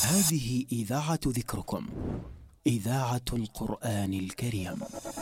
هذه إذاعة ذكركم، إذاعة القرآن الكريم.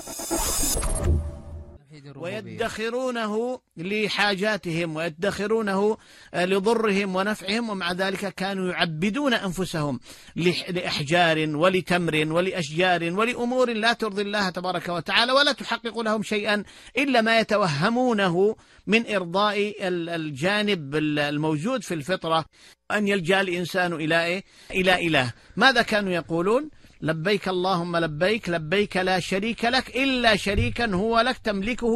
ويدخرونه لحاجاتهم ويدخرونه لضرهم ونفعهم، ومع ذلك كانوا يعبدون أنفسهم لأحجار ولتمر ولأشجار ولأمور لا ترضي الله تبارك وتعالى، ولا تحقق لهم شيئا إلا ما يتوهمونه من إرضاء الجانب الموجود في الفطرة، أن يلجأ الإنسان إلى إله. ماذا كانوا يقولون؟ لبيك اللهم لبيك، لبيك لا شريك لك إلا شريكا هو لك تملكه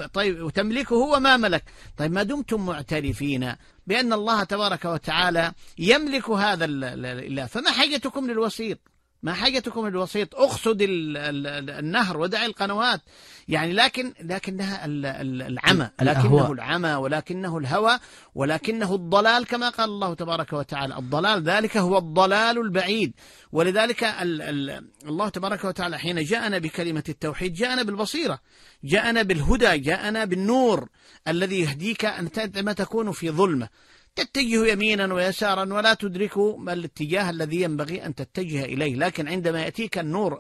وما ملك. طيب ما دمتم معترفين بأن الله تبارك وتعالى يملك هذا الإله، فما حاجتكم للوسيط؟ ما حاجتكم للوسيط؟ اقصد النهر ودع القنوات، يعني لكنها العمى، لكنه العمى ولكنه الهوى ولكنه الضلال، كما قال الله تبارك وتعالى الضلال ذلك هو الضلال البعيد. ولذلك الله تبارك وتعالى حين جاءنا بكلمة التوحيد جاءنا بالبصيرة، جاءنا بالهدى، جاءنا بالنور الذي يهديك أن ما تكون في ظلمة، تتجه يمينا ويسارا ولا تدرك الاتجاه الذي ينبغي أن تتجه إليه. لكن عندما يأتيك النور،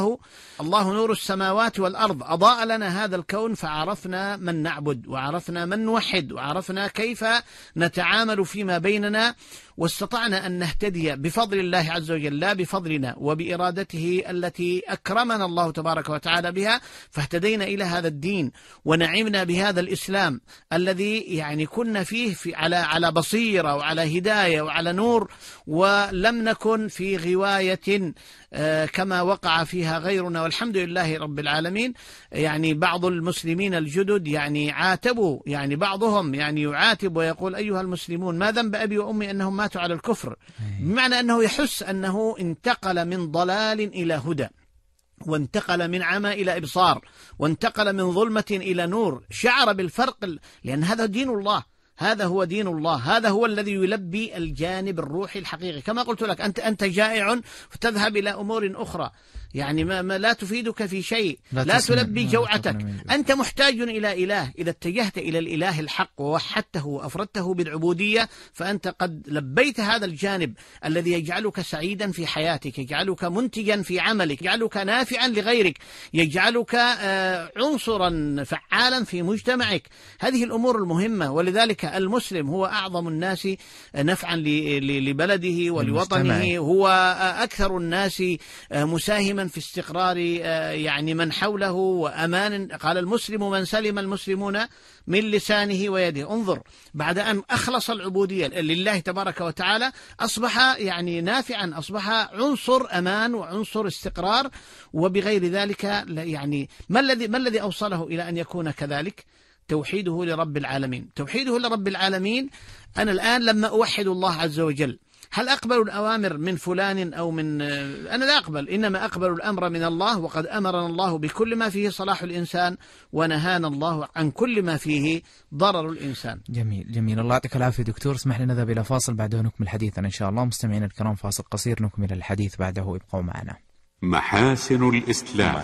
الله نور السماوات والأرض، أضاء لنا هذا الكون، فعرفنا من نعبد وعرفنا من نوحد وعرفنا كيف نتعامل فيما بيننا، واستطعنا أن نهتدي بفضل الله عز وجل، لا بفضلنا وبإرادته التي أكرمنا الله تبارك وتعالى بها، فاهتدينا إلى هذا الدين ونعمنا بهذا الإسلام الذي يعني كنا فيه على بصيرة وعلى هداية وعلى نور، ولم نكن في غواية كما وقع فيها غيرنا، والحمد لله رب العالمين. يعني بعض المسلمين الجدد يعني عاتبوا، يعني بعضهم يعني يعاتب ويقول أيها المسلمون ما ذنب أبي وأمي أنهم ماتوا على الكفر، بمعنى أنه يحس أنه انتقل من ضلال إلى هدى، وانتقل من عمى إلى إبصار، وانتقل من ظلمة إلى نور، شعر بالفرق، لأن هذا دين الله، هذا هو دين الله، هذا هو الذي يلبي الجانب الروحي الحقيقي. كما قلت لك أنت جائع فتذهب إلى أمور أخرى يعني ما لا تفيدك في شيء، لا تلبي جوعتك، أنت محتاج إلى إله. إذا اتجهت إلى الإله الحق ووحدته وأفردته بالعبودية، فأنت قد لبيت هذا الجانب الذي يجعلك سعيدا في حياتك، يجعلك منتجا في عملك، يجعلك نافعا لغيرك، يجعلك عنصرا فعالا في مجتمعك. هذه الأمور المهمة. ولذلك المسلم هو أعظم الناس نفعا لبلده ولوطنه، هو أكثر الناس مساهما في استقرار يعني من حوله وأمان. قال المسلم من سلم المسلمون من لسانه ويده. انظر، بعد أن أخلص العبودية لله تبارك وتعالى أصبح يعني نافعا، أصبح عنصر أمان وعنصر استقرار. وبغير ذلك يعني ما الذي أوصله إلى أن يكون كذلك؟ توحيده لرب العالمين. توحيده لرب العالمين. أنا الآن لما أوحد الله عز وجل، هل أقبل الأوامر من فلان أو من أنا لا أقبل، إنما أقبل الأمر من الله، وقد أمرنا الله بكل ما فيه صلاح الإنسان، ونهانا الله عن كل ما فيه ضرر الإنسان. جميل الله يعطيك العافية دكتور. اسمح لنا نذهب إلى فاصل، بعده نكمل حديثنا إن شاء الله. مستمعينا الكرام فاصل قصير نكمل الحديث بعده، ابقوا معنا. محاسن الإسلام.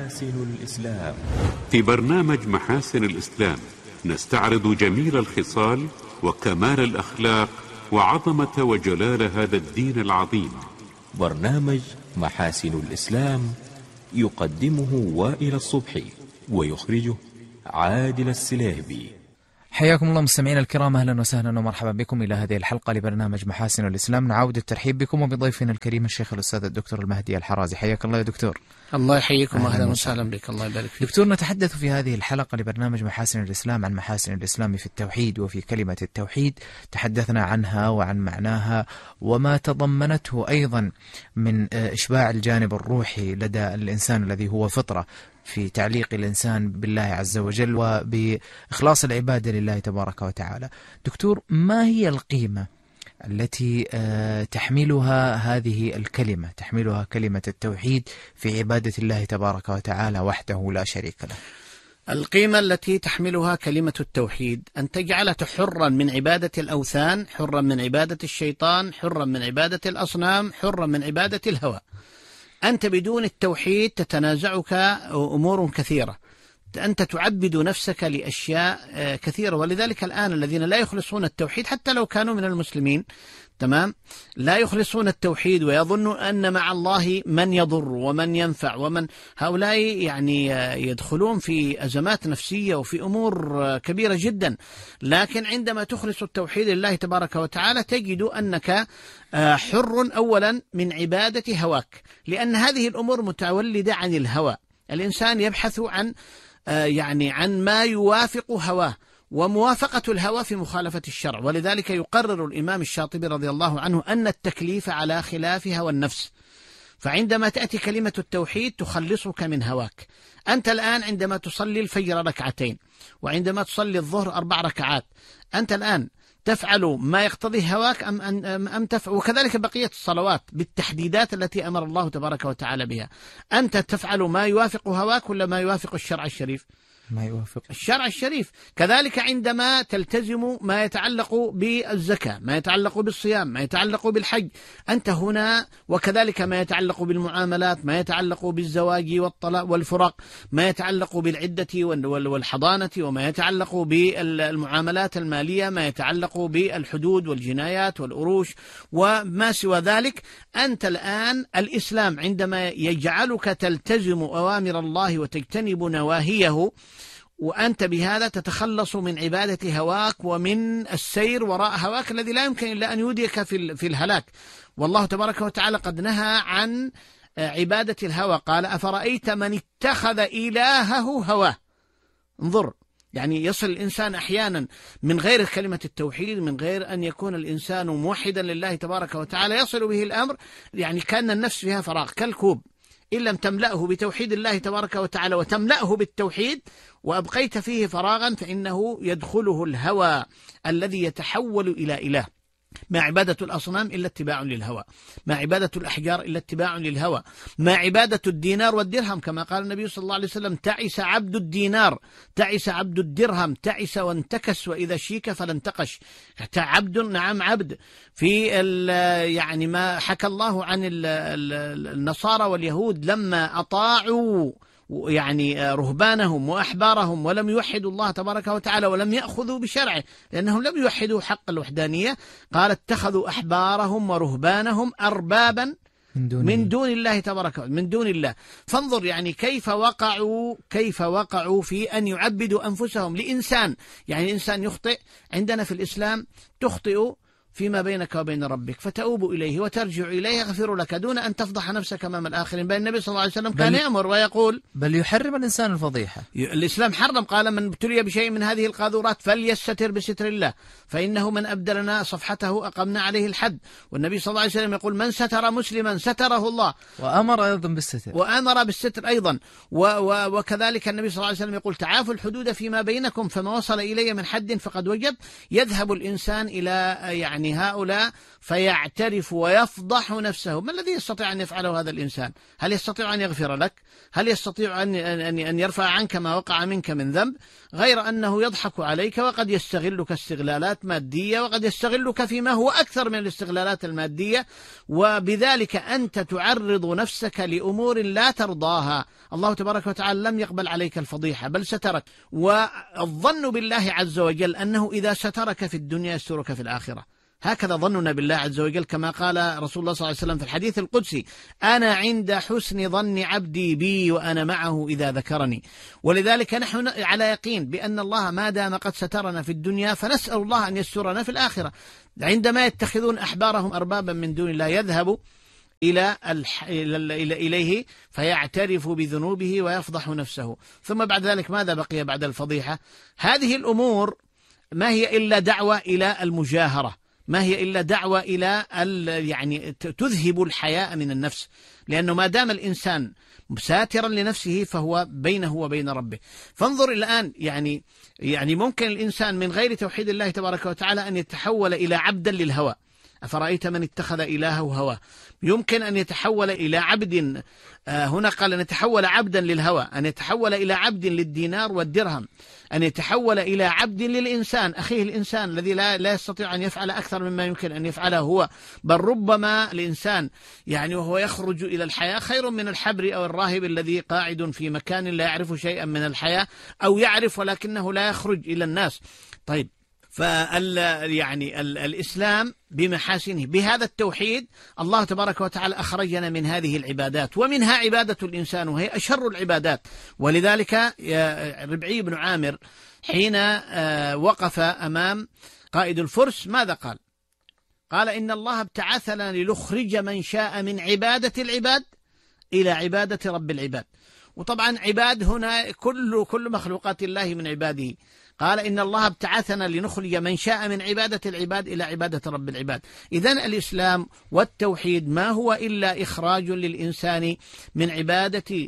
في برنامج محاسن الإسلام نستعرض جميل الخصال وكمال الأخلاق وعظمة وجلال هذا الدين العظيم. برنامج محاسن الإسلام يقدمه وائل الصبحي ويخرجه عادل السليهبي. حياكم الله مستمعينا الكرام، أهلا وسهلا ومرحبا بكم إلى هذه الحلقة لبرنامج محاسن الإسلام. نعود الترحيب بكم وبضيفنا الكريم الشيخ الأستاذ الدكتور المهدي الحرازي. حياك الله يا دكتور. الله يحييكم وأهلا وسهلا بك، الله يبارك فيك. دكتور، نتحدث في هذه الحلقة لبرنامج محاسن الإسلام عن محاسن الإسلام في التوحيد وفي كلمة التوحيد. تحدثنا عنها وعن معناها وما تضمنته أيضا من إشباع الجانب الروحي لدى الإنسان الذي هو فطرة، في تعليق الإنسان بالله عز وجل وبإخلاص العبادة لله تبارك وتعالى. دكتور، ما هي القيمة التي تحملها هذه الكلمة، تحملها كلمة التوحيد في عبادة الله تبارك وتعالى وحده لا شريك له؟ القيمة التي تحملها كلمة التوحيد أن تجعلك حرا من عبادة الأوثان، حرا من عبادة الشيطان، حرا من عبادة الأصنام، حرا من عبادة الهوى. أنت بدون التوحيد تتنازعك أمور كثيرة، أنت تعبد نفسك لأشياء كثيرة. ولذلك الآن الذين لا يخلصون التوحيد حتى لو كانوا من المسلمين تمام، لا يخلصون التوحيد ويظنوا أن مع الله من يضر ومن ينفع، ومن هؤلاء يعني يدخلون في أزمات نفسية وفي أمور كبيرة جدا. لكن عندما تخلص التوحيد لله تبارك وتعالى تجد أنك حر أولا من عبادة هواك، لأن هذه الأمور متولدة عن الهوى. الإنسان يبحث عن ما يوافق هواه، وموافقة الهوى في مخالفة الشرع. ولذلك يقرر الإمام الشاطبي رضي الله عنه أن التكليف على خلاف هوى النفس. فعندما تأتي كلمة التوحيد تخلصك من هواك. أنت الآن عندما تصلي الفجر ركعتين، وعندما تصلي الظهر 4 ركعات، أنت الآن تفعل ما يقتضي هواك أم تفعل؟ وكذلك بقية الصلوات بالتحديدات التي أمر الله تبارك وتعالى بها. أنت تفعل ما يوافق هواك ولا ما يوافق الشرع الشريف؟ ما يوافق الشرع الشريف. كذلك عندما تلتزم ما يتعلق بالزكاة، ما يتعلق بالصيام، ما يتعلق بالحج، أنت هنا، وكذلك ما يتعلق بالمعاملات، ما يتعلق بالزواج والطلاق والفراق، ما يتعلق بالعدة والحضانة، وما يتعلق بالمعاملات المالية، ما يتعلق بالحدود والجنايات والأروش وما سوى ذلك. أنت الآن الإسلام عندما يجعلك تلتزم أوامر الله وتجتنب نواهيه، وأنت بهذا تتخلص من عبادة هواك ومن السير وراء هواك الذي لا يمكن إلا أن يوديك في الهلاك. والله تبارك وتعالى قد نهى عن عبادة الهوى، قال: أفرأيت من اتخذ إلهه هواه. انظر، يعني يصل الإنسان أحيانا من غير كلمة التوحيد، من غير أن يكون الإنسان موحدا لله تبارك وتعالى، يصل به الأمر يعني كأن النفس فيها فراغ كالكوب، إن لم تملأه بتوحيد الله تبارك وتعالى وتملأه بالتوحيد وأبقيت فيه فراغا فإنه يدخله الهوى الذي يتحول إلى إله. ما عبادة الأصنام إلا اتباع للهوى، ما عبادة الأحجار إلا اتباع للهوى، ما عبادة الدينار والدرهم، كما قال النبي صلى الله عليه وسلم: تعس عبد الدينار، تعس عبد الدرهم، تعس وانتكس، وإذا شيك فلانتقش. عبد، نعم عبد. في يعني ما حكى الله عن النصارى واليهود لما أطاعوا يعني رهبانهم وأحبارهم ولم يوحدوا الله تبارك وتعالى ولم يأخذوا بشرعه، لأنهم لم يوحدوا حق الوحدانية، قال: اتخذوا أحبارهم ورهبانهم أربابا من دون الله تبارك وتعالى، من دون الله. فانظر يعني كيف وقعوا في أن يعبدوا أنفسهم لإنسان. يعني إنسان يخطئ، عندنا في الإسلام تخطئ فيما بينك وبين ربك فتؤوب إليه وترجع إليه يغفر لك دون أن تفضح نفسك أمام الآخرين. بل النبي صلى الله عليه وسلم كان يأمر ويقول، بل يحرم الإنسان الفضيحة. الإسلام حرم، قال: من ابتلي بشيء من هذه القاذورات فليستتر بستر الله، فإنه من أبدلنا صفحته أقمنا عليه الحد. والنبي صلى الله عليه وسلم يقول: من ستر مسلما ستره الله، وأمر أيضا بالستر، وأمر بالستر أيضا. وكذلك النبي صلى الله عليه وسلم يقول: تعافوا الحدود فيما بينكم، فما وصل إلي من حد فقد وجب. يذهب الإنسان إلى يعني هؤلاء فيعترف ويفضح نفسه. ما الذي يستطيع أن يفعله هذا الإنسان؟ هل يستطيع أن يغفر لك؟ هل يستطيع أن يرفع عنك ما وقع منك من ذنب؟ غير أنه يضحك عليك، وقد يستغلك استغلالات مادية، وقد يستغلك فيما هو أكثر من الاستغلالات المادية، وبذلك أنت تعرض نفسك لأمور لا ترضاها. الله تبارك وتعالى لم يقبل عليك الفضيحة بل سترك. والظن بالله عز وجل أنه إذا سترك في الدنيا يسترك في الآخرة. هكذا ظننا بالله عز وجل، كما قال رسول الله صلى الله عليه وسلم في الحديث القدسي: أنا عند حسن ظن عبدي بي وأنا معه إذا ذكرني. ولذلك نحن على يقين بأن الله ما دام قد سترنا في الدنيا فنسأل الله أن يسترنا في الآخرة. عندما يتخذون أحبارهم أربابا من دون الله يذهب إليه فيعترف بذنوبه ويفضح نفسه، ثم بعد ذلك ماذا بقي بعد الفضيحة؟ هذه الأمور ما هي إلا دعوة إلى المجاهرة، ما هي إلا دعوة إلى يعني تذهب الحياء من النفس، لأنه ما دام الإنسان ساترا لنفسه فهو بينه وبين ربه. فانظر الآن يعني ممكن الإنسان من غير توحيد الله تبارك وتعالى أن يتحول إلى عبدا للهوى. أفرأيت من اتخذ إلهه هواه. يمكن أن يتحول إلى عبد، هنا قال أن يتحول عبدا للهوى، أن يتحول إلى عبد للدينار والدرهم، أن يتحول إلى عبد للإنسان، أخيه الإنسان الذي لا يستطيع أن يفعل أكثر مما يمكن أن يفعله هو. بل ربما الإنسان يعني وهو يخرج إلى الحياة خير من الحبر أو الراهب الذي قاعد في مكان لا يعرف شيئا من الحياة، أو يعرف ولكنه لا يخرج إلى الناس. طيب، يعني الإسلام بمحاسنه بهذا التوحيد الله تبارك وتعالى أخرجنا من هذه العبادات، ومنها عبادة الإنسان وهي أشر العبادات. ولذلك ربعي بن عامر حين وقف أمام قائد الفرس ماذا قال؟ قال إن الله ابتعثنا لنخرج من شاء من عبادة العباد إلى عبادة رب العباد. وطبعا عباد هنا كل مخلوقات الله من عباده. قال إن الله ابتعثنا لنخرج من شاء من عبادة العباد إلى عبادة رب العباد. إذن الإسلام والتوحيد ما هو إلا إخراج للإنسان من عبادة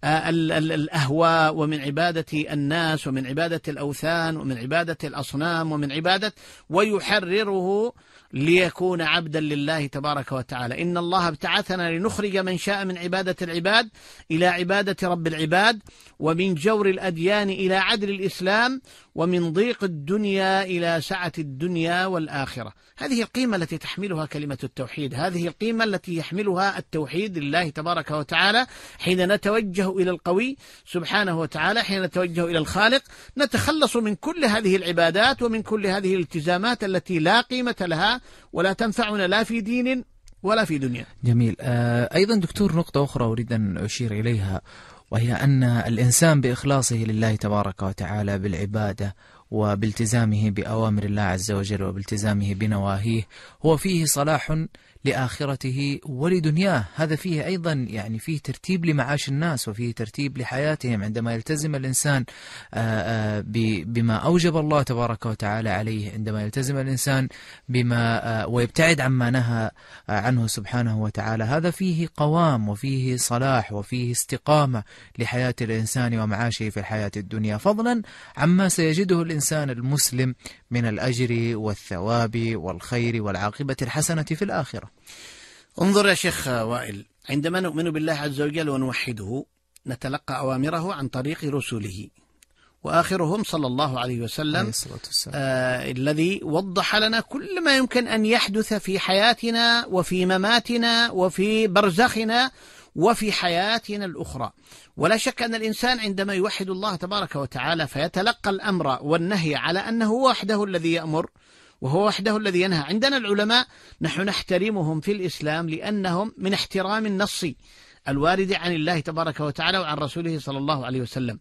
الأهواء، ومن عبادة الناس، ومن عبادة الأوثان، ومن عبادة الأصنام، ومن عبادة، ويحرره ليكون عبدا لله تبارك وتعالى. إن الله ابتعثنا لنخرج من شاء من عبادة العباد إلى عبادة رب العباد، ومن جور الأديان إلى عدل الإسلام، ومن ضيق الدنيا إلى سعة الدنيا والآخرة. هذه القيمة التي تحملها كلمة التوحيد، هذه القيمة التي يحملها التوحيد لله تبارك وتعالى. حين نتوجه إلى القوي سبحانه وتعالى، حين نتوجه إلى الخالق، نتخلص من كل هذه العبادات ومن كل هذه الالتزامات التي لا قيمة لها ولا تنفعنا لا في دين ولا في دنيا. جميل. أيضا دكتور نقطة أخرى أريد أن أشير إليها، وهي أن الإنسان بإخلاصه لله تبارك وتعالى بالعبادة وبالتزامه بأوامر الله عز وجل وبالتزامه بنواهيه هو فيه صلاح لآخرته ولدنياه. هذا فيه أيضا يعني فيه ترتيب لمعاش الناس وفيه ترتيب لحياتهم. عندما يلتزم الإنسان بما أوجب الله تبارك وتعالى عليه، عندما يلتزم الإنسان بما ويبتعد عما نهى عنه سبحانه وتعالى، هذا فيه قوام وفيه صلاح وفيه استقامة لحياة الإنسان ومعاشه في الحياة الدنيا، فضلا عما سيجده الإنسان المسلم من الأجر والثواب والخير والعاقبة الحسنة في الآخرة. انظر يا شيخ وائل، عندما نؤمن بالله عز وجل ونوحده نتلقى أوامره عن طريق رسله، وآخرهم صلى الله عليه وسلم الذي وضح لنا كل ما يمكن أن يحدث في حياتنا وفي مماتنا وفي برزخنا وفي حياتنا الأخرى. ولا شك أن الإنسان عندما يوحد الله تبارك وتعالى فيتلقى الأمر والنهي على أنه هو وحده الذي يأمر وهو وحده الذي ينهى. عندنا العلماء نحن نحترمهم في الإسلام لأنهم من احترام النص الوارد عن الله تبارك وتعالى وعن رسوله صلى الله عليه وسلم،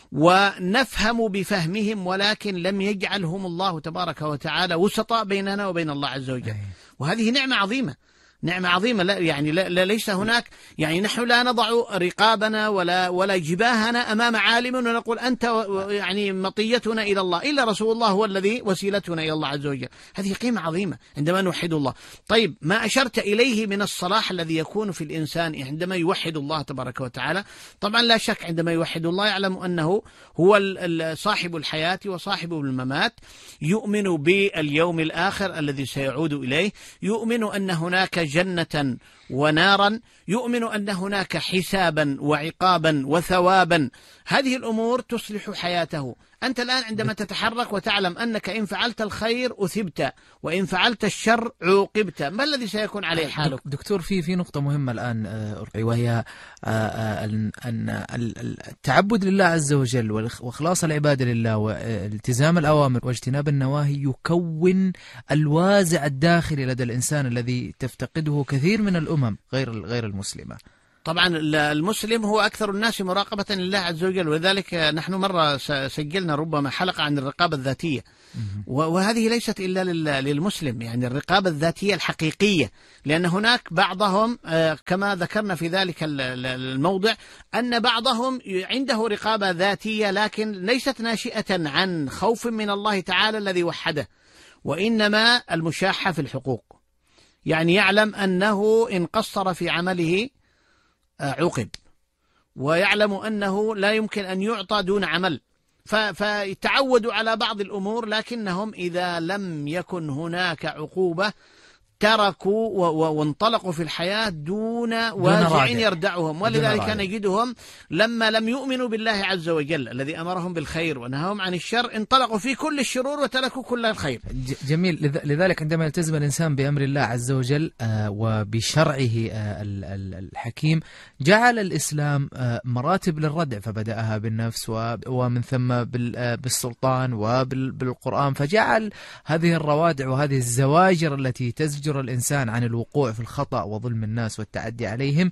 ونفهم بفهمهم، ولكن لم يجعلهم الله تبارك وتعالى وسطاء بيننا وبين الله عز وجل. وهذه نعمة عظيمة، نعمة عظيمة. لا يعني ليس هناك يعني نحن لا نضع رقابنا ولا جباهنا أمام عالم ونقول أنت يعني مطيتنا إلى الله، إلا رسول الله هو الذي وسيلتنا إلى الله عز وجل. هذه قيمة عظيمة عندما نوحد الله. طيب ما أشرت إليه من الصلاح الذي يكون في الإنسان عندما يوحد الله تبارك وتعالى، طبعا لا شك عندما يوحد الله يعلم أنه هو صاحب الحياة وصاحب الممات، يؤمن باليوم الآخر الذي سيعود إليه، يؤمن أن هناك جنة ونارا، يؤمن أن هناك حسابا وعقابا وثوابا. هذه الأمور تصلح حياته. أنت الآن عندما تتحرك وتعلم أنك إن فعلت الخير أثبت وإن فعلت الشر عوقبت، ما الذي سيكون عليه حالك؟ دكتور في نقطة مهمة الآن، وهي أن التعبد لله عز وجل وإخلاص العبادة لله والتزام الأوامر واجتناب النواهي يكون الوازع الداخلي لدى الإنسان الذي تفتقده كثير من الأمم غير المسلمة. طبعا المسلم هو أكثر الناس مراقبة لله عز وجل، ولذلك نحن مرة سجلنا ربما حلقة عن الرقابة الذاتية، وهذه ليست إلا للمسلم، يعني الرقابة الذاتية الحقيقية، لأن هناك بعضهم كما ذكرنا في ذلك الموضع أن بعضهم عنده رقابة ذاتية لكن ليست ناشئة عن خوف من الله تعالى الذي وحده، وإنما المشاحة في الحقوق. يعني يعلم أنه إن قصر في عمله عوقب، ويعلم أنه لا يمكن أن يعطى دون عمل، فيتعودوا على بعض الأمور، لكنهم إذا لم يكن هناك عقوبة تركوا وانطلقوا في الحياة دون واجع يردعهم، ولذلك نجدهم لما لم يؤمنوا بالله عز وجل الذي أمرهم بالخير ونهاهم عن الشر انطلقوا في كل الشرور وتركوا كل الخير. جميل. لذلك عندما يلتزم الإنسان بأمر الله عز وجل وبشرعه الحكيم جعل الإسلام مراتب للردع، فبدأها بالنفس ومن ثم بالسلطان وبالقرآن، فجعل هذه الروادع وهذه الزواجر التي تزجر الإنسان عن الوقوع في الخطأ وظلم الناس والتعدي عليهم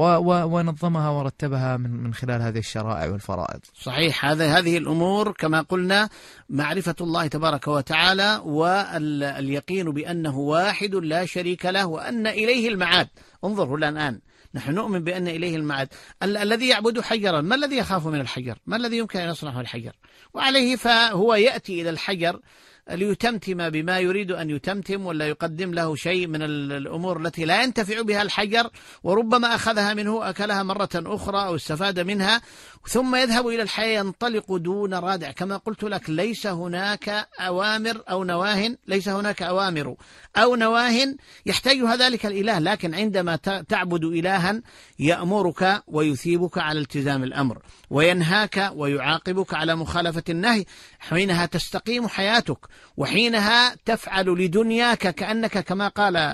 ونظمها ورتبها من خلال هذه الشرائع والفرائض. صحيح. هذه الأمور كما قلنا معرفة الله تبارك وتعالى واليقين بأنه واحد لا شريك له وأن إليه المعاد. انظروا الآن نحن نؤمن بأن إليه المعاد. الذي يعبد حجرا ما الذي يخاف من الحجر؟ ما الذي يمكن أن يصنعه الحجر؟ وعليه فهو يأتي إلى الحجر ليتمتم بما يريد أن يتمتم، ولا يقدم له شيء من الأمور التي لا ينتفع بها الحجر، وربما أخذها منه أكلها مرة أخرى أو استفاد منها، ثم يذهب إلى الحياة ينطلق دون رادع. كما قلت لك ليس هناك أوامر أو نواه، ليس هناك أوامر أو نواه يحتاجها ذلك الإله، لكن عندما تعبد إلها يأمرك ويثيبك على التزام الأمر وينهاك ويعاقبك على مخالفة النهي، حينها تستقيم حياتك، وحينها تفعل لدنياك كأنك كما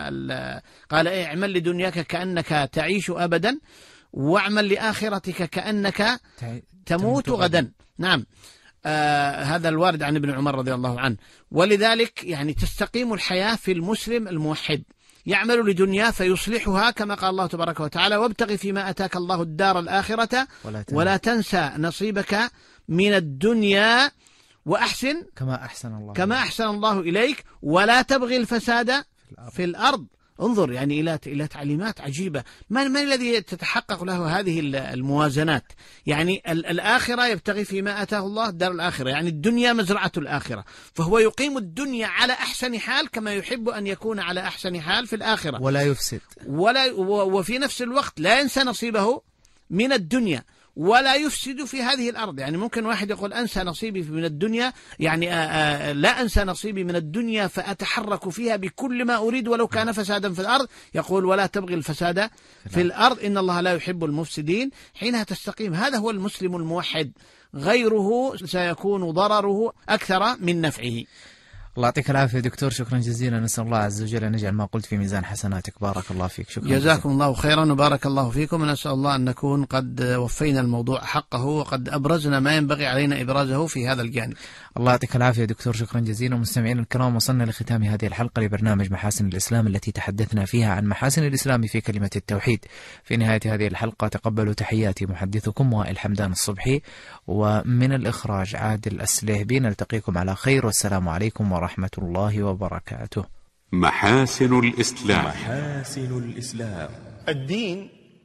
قال اعمل لدنياك كأنك تعيش أبدا، واعمل لآخرتك كأنك تموت غدا. نعم. هذا الوارد عن ابن عمر رضي الله عنه. ولذلك يعني تستقيم الحياة في المسلم الموحد، يعمل لدنيا فيصلحها كما قال الله تبارك وتعالى وابتغ فيما أتاك الله الدار الآخرة ولا تنسى نصيبك من الدنيا وأحسن كما أحسن الله إليك ولا تبغي الفساد في الأرض. انظر يعني إلى تعليمات عجيبة. من الذي تتحقق له هذه الموازنات؟ يعني الآخرة يبتغي فيما آتاه الله الدار الآخرة، يعني الدنيا مزرعة الآخرة، فهو يقيم الدنيا على أحسن حال كما يحب أن يكون على أحسن حال في الآخرة، ولا يفسد وفي نفس الوقت لا ينسى نصيبه من الدنيا ولا يفسد في هذه الأرض. يعني ممكن واحد يقول أنسى نصيبي من الدنيا، يعني لا أنسى نصيبي من الدنيا فأتحرك فيها بكل ما أريد ولو كان فسادا في الأرض. يقول ولا تبغي الفساد في الأرض إن الله لا يحب المفسدين. حينها تستقيم. هذا هو المسلم الموحد، غيره سيكون ضرره أكثر من نفعه. الله يعطيك العافية دكتور، شكرا جزيلا. نسأل الله عز وجل أن يجعل ما قلت في ميزان حسناتك. بارك الله فيك. شكرا جزاكم الله خيرا وبارك الله فيكم. ونسأل الله أن نكون قد وفينا الموضوع حقه وقد أبرزنا ما ينبغي علينا إبرازه في هذا الجانب. الله يعطيك العافية دكتور، شكرا جزيلا. ومستمعينا الكرام، وصلنا لختام هذه الحلقة لبرنامج محاسن الإسلام التي تحدثنا فيها عن محاسن الإسلام في كلمة التوحيد. في نهاية هذه الحلقة تقبلوا تحياتي محدثكم وائل حمدان الصبحي، ومن الإخراج عادل السليهبي. نلتقيكم على خير، والسلام عليكم ورحمة الله وبركاته. محاسن الإسلام. محاسن الإسلام. الدين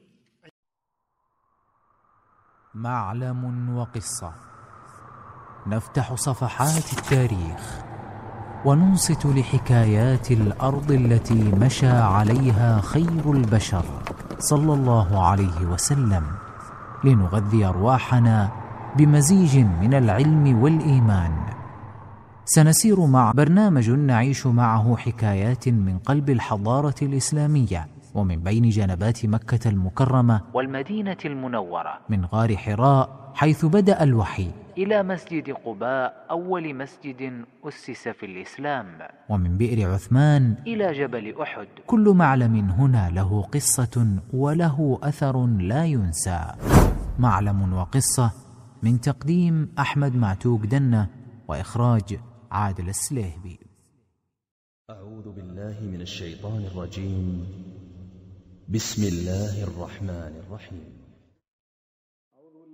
معلم وقصة، نفتح صفحات التاريخ وننصت لحكايات الأرض التي مشى عليها خير البشر صلى الله عليه وسلم، لنغذي أرواحنا بمزيج من العلم والإيمان. سنسير مع برنامج نعيش معه حكايات من قلب الحضارة الإسلامية ومن بين جنبات مكة المكرمة والمدينة المنورة، من غار حراء حيث بدأ الوحي إلى مسجد قباء أول مسجد أسس في الإسلام، ومن بئر عثمان إلى جبل أحد. كل معلم هنا له قصة وله أثر لا ينسى. معلم وقصة، من تقديم أحمد معتوق دنة وإخراج عادل السليهبي. أعوذ بالله من الشيطان الرجيم. بسم الله الرحمن الرحيم.